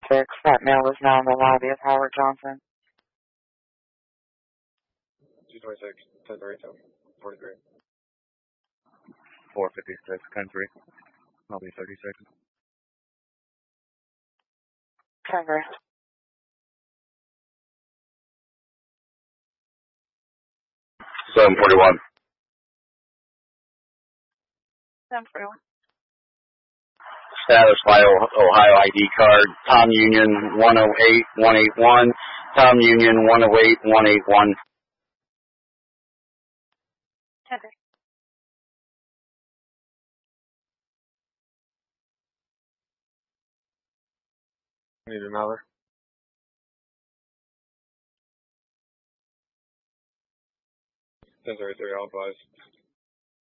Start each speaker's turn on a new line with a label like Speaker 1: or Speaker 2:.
Speaker 1: That mail is now in the lobby of Howard Johnson.
Speaker 2: 226, 1032, 43.
Speaker 3: 456, 10-3. I'll be 30 seconds.
Speaker 1: 10-3.
Speaker 4: 741.
Speaker 1: 741.
Speaker 4: Status by Ohio ID card. Tom Union 108181. Tom Union 108181.
Speaker 1: 10-3.
Speaker 2: Need another? Ten 33, I'll advise.